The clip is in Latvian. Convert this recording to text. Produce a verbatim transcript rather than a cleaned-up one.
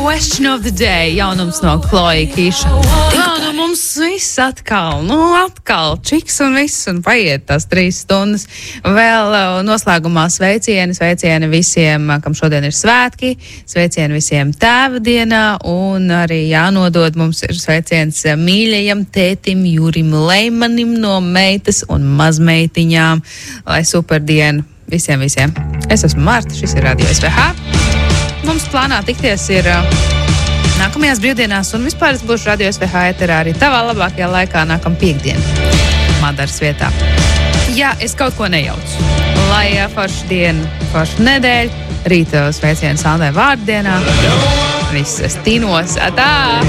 Question of the day, jaunums no Chloe Kīša. Jā, nu mums viss atkal, nu atkal, čiks un viss, un paiet tās trīs stundas. Vēl uh, noslēgumā sveicieni, sveicieni visiem, kam šodien ir svētki, sveicieni visiem tēva dienā, un arī jānodod mums ir sveiciens mīļajam tētim Jurim Leimanim no meitas un mazmeitiņām. Lai superdiena visiem visiem. Es esmu Marta, šis ir Radio S V H. Mums plānā tikties ir uh, nākamajās brīvdienās, un vispār es būšu Radio S V H eterā arī tavā labākajā laikā nākam piekdien Madaras vietā. Jā, es kaut ko nejaucu. Lai uh, forša diena, forša nedēļa, rīta sveicienu Sandai vārdienā. Viss es tinos. Tā!